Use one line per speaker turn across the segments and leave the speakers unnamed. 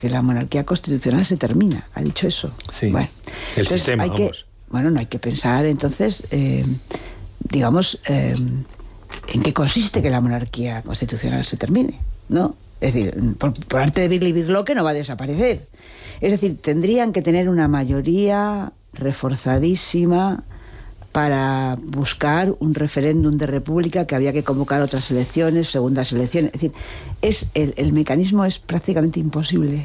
que la monarquía constitucional se termina. Ha dicho eso.
Sí, bueno, el sistema, vamos.
No hay que pensar entonces, digamos, en qué consiste que la monarquía constitucional se termine, ¿no? Es decir, por arte de Birli-Birlo, que no va a desaparecer. Es decir, tendrían que tener una mayoría reforzadísima para buscar un referéndum de república, que había que convocar otras elecciones, segundas elecciones. Es decir, el mecanismo es prácticamente imposible.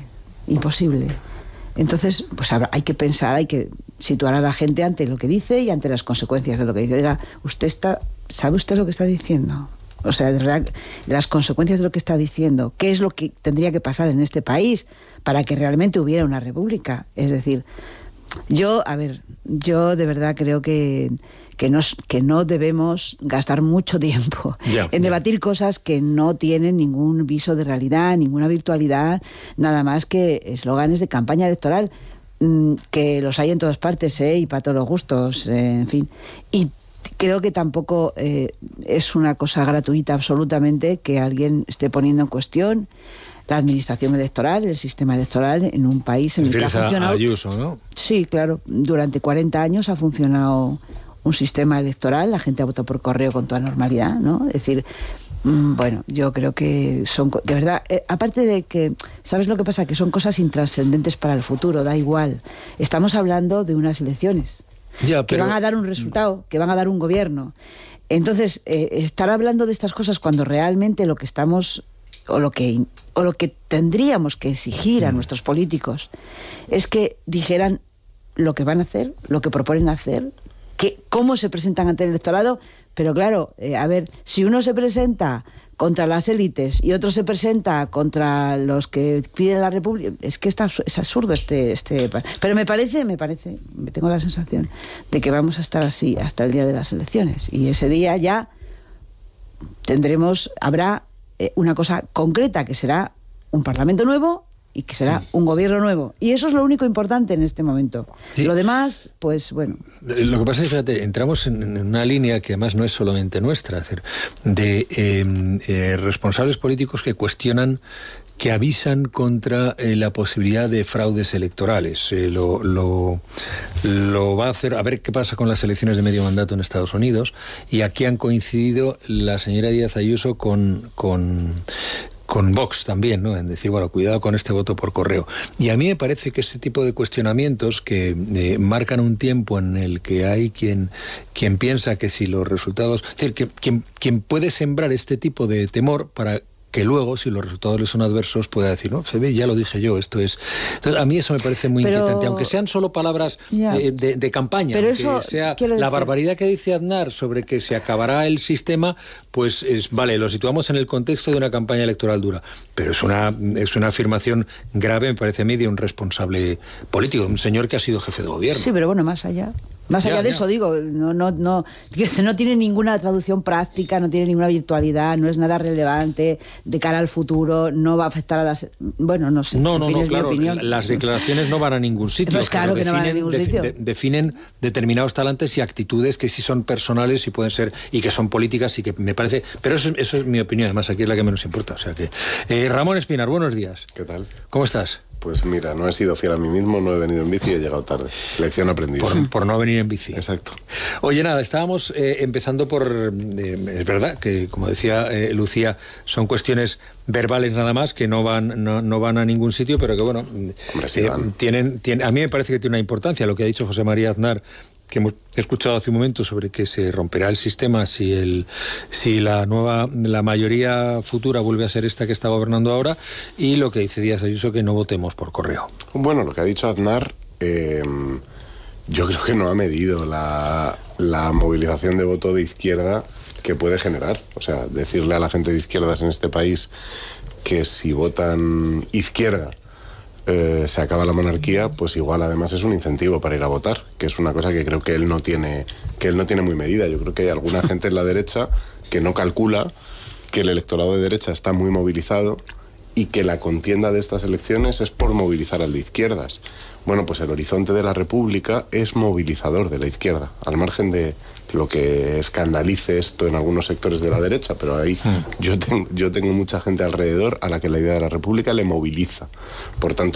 Entonces, pues hay que pensar, hay que situar a la gente ante lo que dice y ante las consecuencias de lo que dice. Oiga, ¿sabe usted lo que está diciendo? O sea, de verdad, las consecuencias de lo que está diciendo, ¿qué es lo que tendría que pasar en este país para que realmente hubiera una república? Es decir, yo de verdad creo que no debemos gastar mucho tiempo en debatir cosas que no tienen ningún viso de realidad, ninguna virtualidad, nada más que eslóganes de campaña electoral, que los hay en todas partes, y para todos los gustos, en fin. Y creo que tampoco es una cosa gratuita absolutamente que alguien esté poniendo en cuestión la administración electoral, el sistema electoral en un país en el que ha funcionado...
Ayuso, ¿no?
Sí, claro. Durante 40 años ha funcionado un sistema electoral, la gente ha votado por correo con toda normalidad, ¿no? Es decir, bueno, yo creo que son... De verdad, aparte de que... ¿Sabes lo que pasa? Que son cosas intrascendentes para el futuro, da igual. Estamos hablando de unas elecciones que van a dar un resultado, que van a dar un gobierno. Entonces, estar hablando de estas cosas cuando realmente lo que estamos... o lo que tendríamos que exigir a nuestros políticos es que dijeran lo que van a hacer, lo que proponen hacer, cómo se presentan ante el electorado. Pero claro, a ver, si uno se presenta contra las élites y otro se presenta contra los que piden la república, es que es absurdo pero me parece, tengo la sensación de que vamos a estar así hasta el día de las elecciones, y ese día ya habrá una cosa concreta, que será un parlamento nuevo y que será un gobierno nuevo. Y eso es lo único importante en este momento. Sí. Lo demás, pues bueno.
Lo que pasa es, fíjate, entramos en una línea que además no es solamente nuestra, es decir, de responsables políticos que cuestionan, que avisan contra la posibilidad de fraudes electorales. Lo va a hacer, a ver qué pasa con las elecciones de medio mandato en Estados Unidos, y aquí han coincidido la señora Díaz Ayuso con Vox también, ¿no? En decir, bueno, cuidado con este voto por correo. Y a mí me parece que ese tipo de cuestionamientos que marcan un tiempo en el que hay quien piensa que si los resultados... Es decir, que quien puede sembrar este tipo de temor para que luego, si los resultados le son adversos, pueda decir, no, se ve, ya lo dije yo, esto es... Entonces, a mí eso me parece muy inquietante, aunque sean solo palabras de campaña,
pero
aunque
eso,
sea la barbaridad que dice Aznar sobre que se acabará el sistema, pues vale, lo situamos en el contexto de una campaña electoral dura, pero es una afirmación grave, me parece a mí, de un responsable político, un señor que ha sido jefe de gobierno.
Sí, pero bueno, más allá de eso, digo, no tiene ninguna traducción práctica, no tiene ninguna virtualidad, no es nada relevante de cara al futuro, no va a afectar a las... Bueno, no sé.
No, claro, las declaraciones no van a ningún sitio.
Pues claro que no van a ningún sitio.
Definen determinados talantes y actitudes que sí son personales y pueden ser, y que son políticas, y que me parece... Pero eso es mi opinión, además aquí es la que menos importa. O sea que... Ramón Espinar, buenos días.
¿Qué tal?
¿Cómo estás?
Pues mira, no he sido fiel a mí mismo, no he venido en bici y he llegado tarde. Lección aprendida.
Por no venir en bici.
Exacto.
Oye, nada, estábamos empezando por... es verdad que, como decía Lucía, son cuestiones verbales nada más, que no van a ningún sitio, pero que bueno,
hombre, sí
tienen, a mí me parece que tiene una importancia lo que ha dicho José María Aznar, que hemos escuchado hace un momento, sobre que se romperá el sistema si la mayoría futura vuelve a ser esta que está gobernando ahora, y lo que dice Díaz Ayuso, que no votemos por correo.
Bueno, lo que ha dicho Aznar, yo creo que no ha medido la movilización de voto de izquierda que puede generar. O sea, decirle a la gente de izquierdas en este país que si votan izquierda se acaba la monarquía, pues igual además es un incentivo para ir a votar, que es una cosa que creo que él no tiene muy medida. Yo creo que hay alguna gente en la derecha que no calcula que el electorado de derecha está muy movilizado y que la contienda de estas elecciones es por movilizar al de izquierdas. Bueno, pues el Horizonte de la República es movilizador de la izquierda, al margen de lo que escandalice esto en algunos sectores de la derecha, pero ahí yo tengo mucha gente alrededor a la que la idea de la República le moviliza. Por tanto,